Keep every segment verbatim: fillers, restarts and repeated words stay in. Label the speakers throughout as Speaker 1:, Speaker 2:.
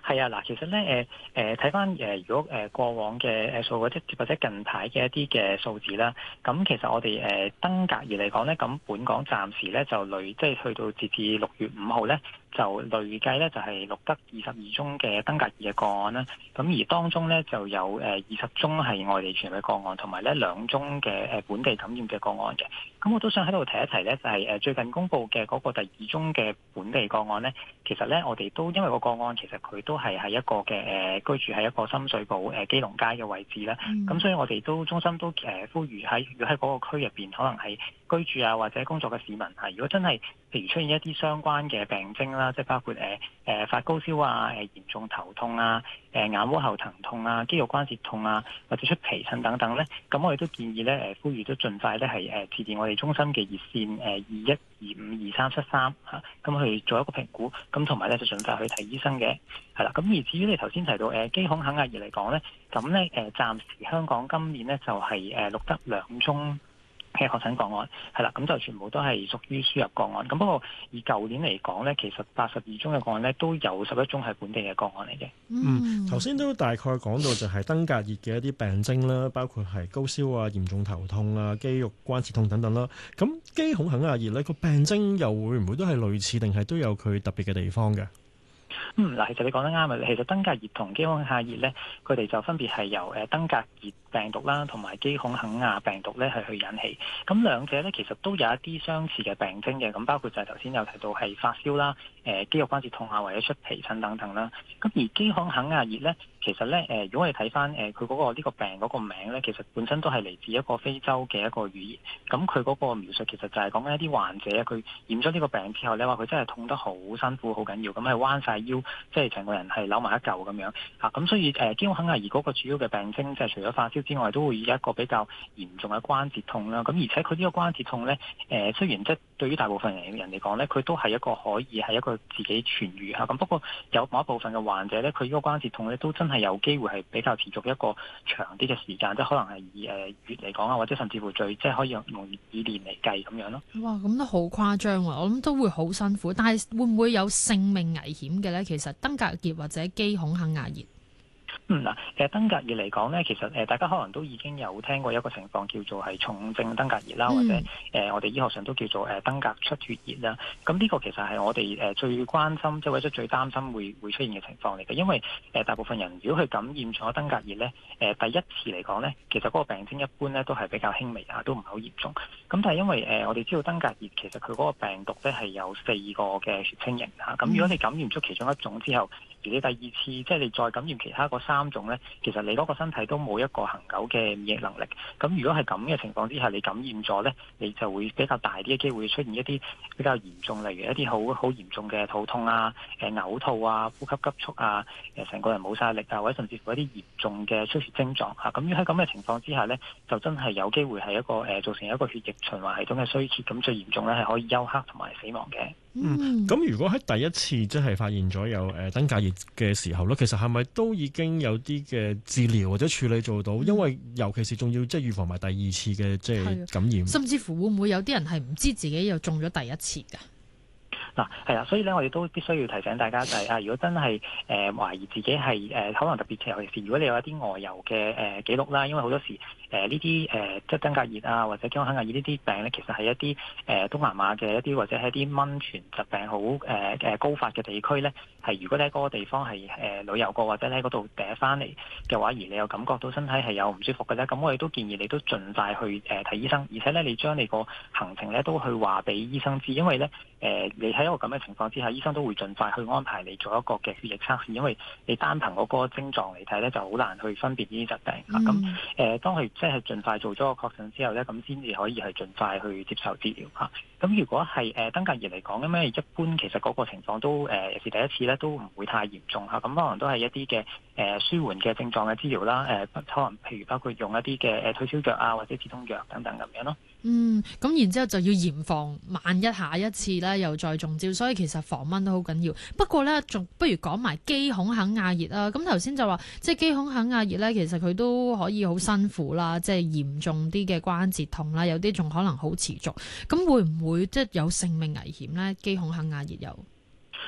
Speaker 1: 係啊，嗱，其實咧，誒誒睇翻誒，如果誒過往嘅誒數據，即或者近排嘅一啲嘅數字啦，咁其實我哋誒登革熱嚟講咧，咁本港暫時咧就累，即係去到截至六月五號咧，就累計咧就係錄得二十二宗嘅登革熱嘅個案啦。咁而當中咧就有誒二十宗係外地傳嘅個案，同埋咧兩宗嘅誒本地感染嘅個案嘅。咁我都想喺度提一提咧，就係誒最近公布嘅嗰個第二宗嘅本地個案咧，其實咧我哋都因為個個案其實佢都係喺一個嘅誒、呃、居住喺一個深水埗誒、呃、基隆街嘅位置啦。咁、嗯、所以我哋都中心都誒、呃、呼籲喺如果喺嗰個區入邊可能係居住啊或者工作嘅市民係，如果真係譬如出現一啲相關嘅病徵啦，即係包括誒誒、呃、發高燒啊、誒、呃、嚴重頭痛啊、誒、呃、眼窩喉疼痛啊、肌肉關節痛啊或者出皮疹等等咧，咁我哋都建議咧誒、呃、呼籲都盡快咧係誒致電我哋中心嘅熱線誒二一二五二三七三嚇，咁去做一個評估，咁同埋咧就盡快去睇醫生嘅，係啦。咁而至於你頭先提到誒肌孔肯亞熱嚟講咧，咁咧誒暫時香港今年咧就係誒錄得兩宗嘅確診個案，係啦，咁就全部都係屬於輸入個案。咁不過以舊年嚟講咧，其實八十二宗嘅個案咧，都有十一宗係本地嘅個案嚟嘅。
Speaker 2: 嗯，頭先都大概講到就係登革熱嘅一啲病徵啦，包括係高燒啊、嚴重頭痛啊、肌肉關節痛等等啦。咁肌孔肯亞熱咧個病徵又會唔會都係類似，定係都有佢特別嘅地方嘅？
Speaker 1: 嗯，嗱，其實你講得啱啊。其實登革熱同肌孔肯亞熱咧，佢哋就分別係由誒登革熱病毒啦，同埋肌孔肯亞病毒咧係去引起。咁兩者咧其實都有一啲相似嘅病徵嘅。咁包括就係頭先有提到係發燒啦、誒、呃、肌肉關節痛啊，或者出皮疹等等啦。咁而肌孔肯亞熱咧，其實咧誒，如果我哋睇翻誒佢嗰個呢個病嗰個名咧，其實本身都係嚟自一個非洲嘅一個語言。咁佢嗰個描述其實就係講緊一啲患者佢染咗呢個病之後咧，話佢真係痛得好辛苦、好緊要，咁係彎晒腰，即係成個人係扭埋一嚿咁樣嚇。咁所以誒肌孔肯亞熱嗰個主要嘅病徵，即係除咗發燒之外，都會有一個比較嚴重嘅關節痛啦。咁而且佢呢個關節痛咧，誒雖然即係對於大部分人人嚟講咧，佢都係一個可以係一個自己痊愈嚇。咁不過有某一部分嘅患者咧，佢呢個關節痛咧都真係有機會係比較持續一個長啲嘅時間，即係可能係以誒月嚟講啊，或者甚至乎最即係可以用以年嚟計咁樣咯。
Speaker 3: 哇，咁都好誇張喎！我諗都會好辛苦，但係會唔會有性命危險嘅咧？其實登革熱或者肌孔肯亞熱。
Speaker 1: 嗯嗱，其實登革熱嚟講咧，其實誒大家可能都已經有聽過一個情況叫做係重症登革熱啦，或者誒、呃、我哋醫學上都叫做誒登革出血熱啦。咁呢個其實係我哋誒最關心，即係或者最擔心會會出現嘅情況嚟嘅。因為誒大部分人如果佢感染咗登革熱咧，誒第一次嚟講咧，其實嗰個病徵一般咧都係比較輕微啊，都唔係好嚴重。咁但係因為誒我哋知道登革熱其實佢嗰個病毒咧係有四個嘅血清型嚇。咁如果你感染咗其中一種之後，而你第二次即係你再感染其他嗰三種咧，其實你嗰個身體都冇一個恆久嘅免疫能力。咁如果係咁嘅情況之下，你感染咗咧，你就會比較大啲嘅機會出現一啲比較嚴重，例如一啲好好嚴重嘅肚痛啊、誒嘔吐啊、呼吸急促啊、誒成個人冇晒力啊，或者甚至乎一啲嚴重嘅出血症狀嚇。咁喺咁嘅情況之下咧，就真係有機會係一個誒造成一個血液循環系統嘅衰竭。咁最嚴重咧係可以休克同埋死亡嘅。
Speaker 2: 嗯，咁如果喺第一次即係發現咗有誒登革熱嘅時候咧，其實係咪都已經有啲嘅治療或者處理做到？嗯、因為尤其是仲要即係預防埋第二次嘅即係感染，
Speaker 3: 甚至乎會唔會有啲人係唔知自己又中咗第一次㗎？
Speaker 1: 嗱，係啊，所以咧，我哋都必須要提醒大家就係、是、啊，如果真係誒、呃、懷疑自己係誒、呃、可能特別尤其是如果你有一啲外遊嘅誒記錄啦，因為好多時誒呢啲誒即係登革熱啊或者肌孔肯亞熱呢啲病咧，其實係一啲誒、呃、東南亞嘅一啲或者係一啲蚊傳疾病好誒誒高發嘅地區咧，係如果你喺嗰個地方係誒、呃、旅遊過或者喺嗰度嗲翻嚟嘅話，而你又感覺到身體係有唔舒服嘅咧，咁我哋都建議你都盡快去誒睇、呃、醫生，而且咧你將你個行程咧都去話俾醫生知，因為咧誒、呃、你喺一個咁嘅情況之下，醫生都會盡快去安排你做一個嘅血液測試，因為你單憑嗰個症狀嚟睇咧，就好難去分別呢啲疾病嚇。咁誒、嗯呃，當佢即係盡快做咗個確診之後咧，咁先至可以係盡快去接受治療嚇。咁、啊、如果係誒、呃、登革熱嚟講，咁咧一般其實嗰個情況都誒，尤其是第一次咧，都唔會太嚴重嚇。咁、啊、可能都係一啲嘅誒舒緩嘅症狀嘅治療啦。誒、呃，可能譬如包括用一啲嘅誒退燒藥啊，或者止痛藥等等咁樣咯。
Speaker 3: 嗯，咁然之後就要嚴防萬一下一次咧，又再中招，所以其實防蚊都好緊要。不過咧，仲不如講埋肌孔肯亞熱啊。咁頭先就話，即係肌孔肯亞熱咧，其實佢都可以好辛苦啦，即係嚴重啲嘅關節痛啦，有啲仲可能好持續。咁會唔會即係有性命危險咧？肌孔肯亞熱有？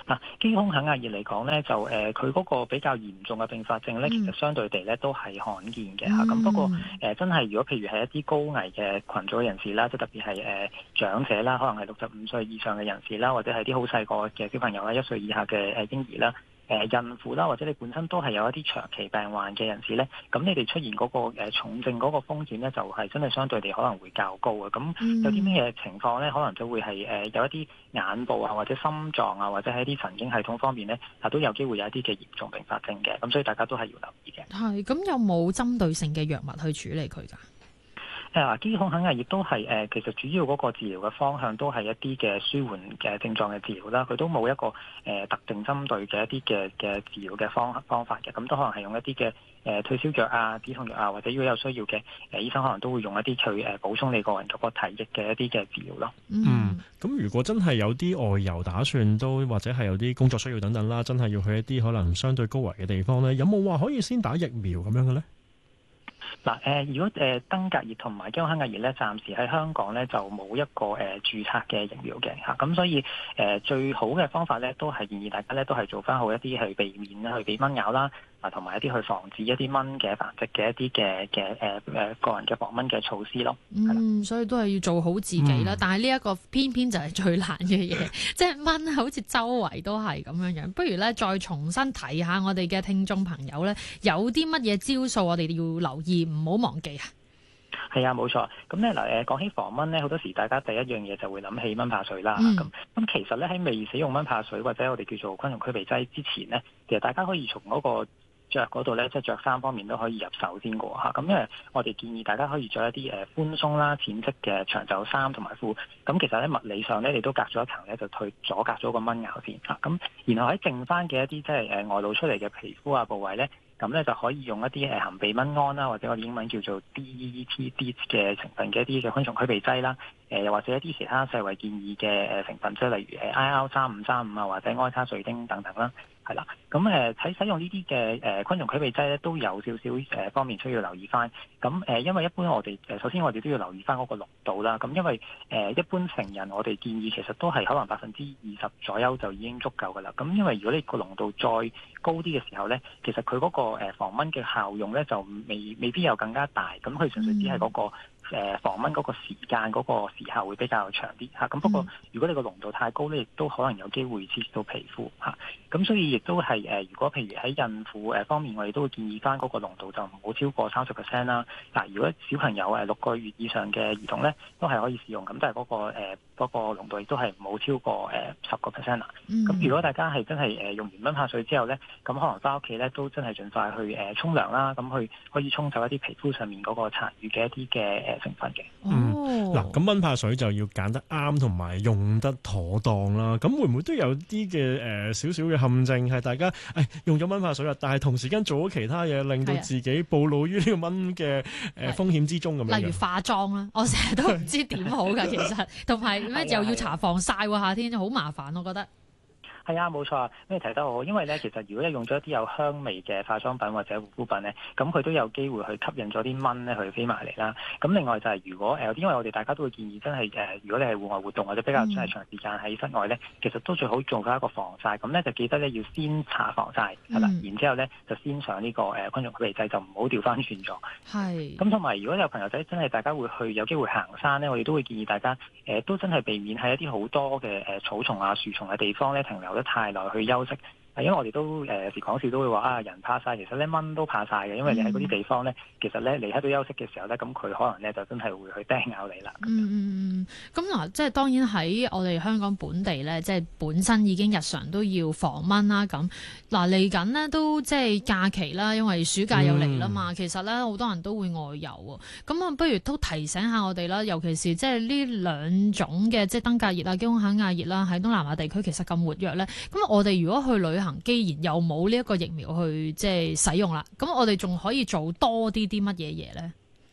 Speaker 1: 嗱，基空肯亞熱嚟講咧，就誒佢嗰個比較嚴重嘅併發症咧，其實相對地咧都係罕見嘅嚇。咁、嗯、不過誒、呃、真係如果譬如係一啲高危嘅群組人士啦，即係特別係誒、呃、長者啦，可能係六十五歲以上嘅人士啦，或者係啲好細個嘅小朋友啦，一歲以下嘅誒嬰兒啦。誒、呃、孕婦啦，或者你本身都係有一啲長期病患嘅人士咧，咁你哋出現嗰、那個、呃、重症嗰個風險咧，就係、是、真係相對地可能會較高嘅。咁有啲咩嘢情況咧，可能就會係誒、呃、有一啲眼部啊，或者心臟啊，或者喺啲神經系統方面咧，啊都有機會有一啲嘅嚴重併發症嘅。咁所以大家都係要留意嘅。
Speaker 3: 係，咁有冇針對性嘅藥物去處理佢㗎？
Speaker 1: 誒基孔肯亞熱都係誒，其實主要嗰個治療嘅方向都係一啲嘅舒緩嘅症狀嘅治療啦。佢都冇一個誒、呃、特定針對嘅一啲嘅嘅治療嘅方方法嘅。咁都可能係用一啲嘅誒退燒藥啊、止痛藥啊，或者如果有需要嘅誒、呃，醫生可能都會用一啲去誒補充你個人嗰個體液嘅一啲嘅治療咯。
Speaker 2: 嗯，咁如果真係有啲外遊打算都，或者係有啲工作需要等等啦，真係要去一啲可能相對高危嘅地方咧，有冇話可以先打疫苗咁樣嘅咧？
Speaker 1: 嗱，誒，如果誒登革熱同埋基孔肯亞熱咧，暫時喺香港咧就冇一個誒註冊嘅疫苗嘅嚇，咁所以誒最好嘅方法咧，都係建議大家咧都係做翻好一啲去避免啦，去俾蚊咬啦。啊，同埋一啲去防止一啲蚊嘅繁殖嘅一啲嘅嘅誒誒個人嘅防蚊嘅措施咯。
Speaker 3: 嗯，所以都係要做好自己啦。嗯、但係呢一個偏偏就係最難嘅嘢，即係蚊好似周圍都係咁樣樣。不如咧再重新睇下我哋嘅聽眾朋友咧，有啲乜嘢招數我哋要留意，唔好忘記啊。
Speaker 1: 係啊，冇錯。咁咧嗱，誒講起防蚊咧，好多時大家第一樣嘢就會諗起蚊怕水啦。咁咁、嗯、其實咧喺未使用蚊怕水或者我哋叫做昆蟲驅鼻劑之前咧，其實大家可以從嗰、那個着嗰度咧，即係着衫方面都可以入手先嘅嚇。咁因為我哋建議大家可以着一啲誒寬鬆啦、淺色嘅長袖衫同埋褲。咁其實喺物理上咧，你都隔咗一層咧，就去阻隔咗個蚊咬先嚇。咁然後喺剩翻嘅一啲即係誒外露出嚟嘅皮膚啊部位咧，咁咧就可以用一啲誒含避蚊胺啦，或者我哋英文叫做 D E E T D 嘅成分嘅一啲嘅昆蟲驅鼻劑啦。誒又或者一啲其他世衞建議嘅誒成分，即係例如誒 I R 三五三五啊，或者埃他瑞丁等等啦。係啦，咁誒喺使用呢啲嘅誒昆蟲驅鼻劑咧，都有少少誒方面需要留意翻。咁誒、呃，因為一般我哋誒首先我哋都要留意翻嗰個濃度啦。咁因為誒、呃、一般成人我哋建議其實都係可能百分之二十左右就已經足夠噶啦。咁因為如果你個濃度再高啲嘅時候咧，其實佢嗰個防蚊嘅效用咧就未未必有更加大。咁佢純粹只係嗰、嗰個。誒防蚊嗰個時間嗰、嗰個時效會比較長啲嚇，咁不過如果你個濃度太高咧，亦都可能有機會刺激到皮膚嚇，咁所以亦都係誒，如果譬如喺孕婦誒方面，我哋都會建議翻嗰個濃度就唔好超過三十 percent 啦。嗱，如果小朋友誒六個月以上嘅兒童咧，都係可以使用，咁但係嗰個誒嗰個濃度亦都係唔好超過誒十個 percent 啦。咁、嗯、如果大家係真係誒用完蚊怕水之後咧，咁可能翻屋企咧都真係盡快去誒沖涼啦，咁去可以沖走一啲皮膚上面嗰個殘餘嘅一啲嘅誒成分嘅。
Speaker 2: 嗯，嗱，咁蚊怕水就要揀得啱同埋用得妥當啦。咁會唔會都有啲嘅誒少少嘅陷阱係大家誒用咗蚊怕水啦，但係同時間做咗其他嘢，令到自己暴露於呢個蚊嘅誒風險之中咁樣？例
Speaker 3: 如化妝啦，我成日都唔知點好㗎，其實同埋咩又要搽防曬喎，夏天好麻煩，我覺得。
Speaker 1: 係啊，冇錯啊，咩提得好？因為咧，其實如果你用咗一啲有香味嘅化妝品或者護膚品咧，咁佢都有機會去吸引咗啲蚊咧去飛埋嚟啦。咁另外就係如果誒、呃，因為我哋大家都會建議真係誒、呃，如果你係戶外活動或者比較真係長時間喺室外咧，嗯、其實都最好做翻一個防曬。咁咧就記得咧要先搽防曬係啦，然之後咧就先上呢、這個誒昆蟲驅鼻劑，就唔好調翻轉咗。係。咁同埋如果有朋友仔真係大家會去有機會行山咧，我哋都會建議大家誒、呃、都真係避免喺一啲好多嘅誒草叢啊、樹叢嘅地方咧停留得太耐去休息。因為我哋都誒有時講笑都會話啊，人怕曬，其實咧蚊都怕曬嘅，因為你喺嗰啲地方咧，其實咧你喺度休息嘅時候咧，咁佢可能咧就真係會去叮咬你啦。嗯嗯
Speaker 3: 嗯，咁嗱，即係當然喺我哋香港本地咧，即係本身已經日常都要防蚊啦。咁嗱嚟緊呢都即係假期啦，因為暑假又嚟啦嘛。嗯、其實咧好多人都會外遊喎。咁啊，不如都提醒下我哋啦，尤其是即係呢兩種嘅即係登革熱啊、基孔肯亞熱啦，喺東南亞地區其實咁活躍咧。咁我哋如果去旅行，既然又冇呢一個疫苗去即係使用啦，咁我哋仲可以做多啲啲乜嘢嘢咧？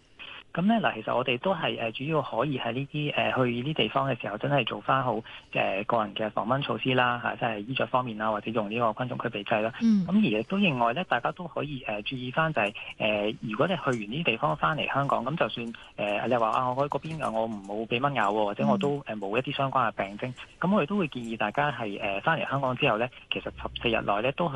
Speaker 1: 咁咧嗱，其實我哋都係誒主要可以喺呢啲誒去呢啲地方嘅時候，真係做翻好誒個人嘅防蚊措施啦嚇，即係衣着方面啦，或者用呢個昆蟲驅鼻劑啦。咁、
Speaker 3: 嗯、
Speaker 1: 而亦都另外咧，大家都可以誒注意翻就係、是、誒，如果你去完呢啲地方翻嚟香港，咁就算誒你話啊，我喺嗰邊我唔冇俾蚊咬喎，或者我都誒冇一啲相關嘅病徵，咁我哋都會建議大家係誒翻嚟香港之後咧，其實十四日內咧都去